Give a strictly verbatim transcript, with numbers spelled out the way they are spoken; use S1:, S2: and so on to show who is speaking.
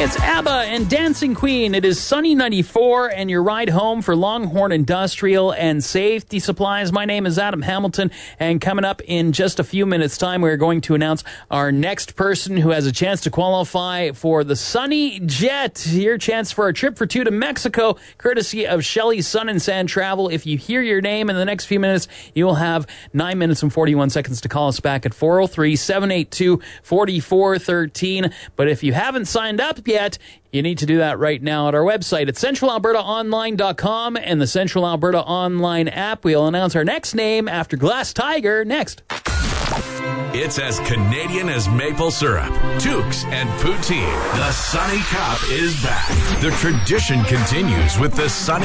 S1: It's ABBA and Dancing Queen. It is Sunny ninety-four, and your ride home for Longhorn Industrial and Safety Supplies. My name is Adam Hamilton, and coming up in just a few minutes' time, we're going to announce our next person who has a chance to qualify for the Sunny Jet. Your chance for a trip for two to Mexico, courtesy of Shelley Sun and Sand Travel. If you hear your name in the next few minutes, you will have nine minutes and forty-one seconds to call us back at four oh three, seven eight two, four four one three. But if you haven't signed up yet, you need to do that right now at our website at central alberta online dot com and the Central Alberta Online app. We'll announce our next name after Glass Tiger next.
S2: It's as Canadian as maple syrup, toques, and poutine. The Sunny Cup is back. The tradition continues with the Sunny